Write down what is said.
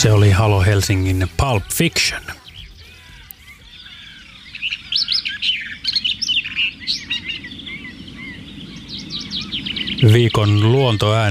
Se oli Halo Helsingin Pulp Fiction. Viikon luontoääni